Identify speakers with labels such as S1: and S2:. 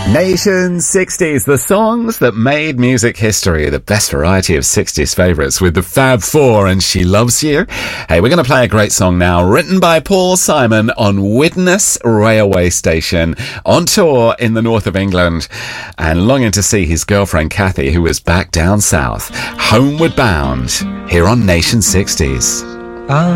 S1: Nation 60s, the songs that made music history, the best variety of 60s favourites with the Fab Four and She Loves You. Hey, we're going to play a great song now, written by Paul Simon on Widnes Railway Station, on tour in the north of England, and longing to see his girlfriend Kathy, who was back down south, homeward bound, here on Nation 60s.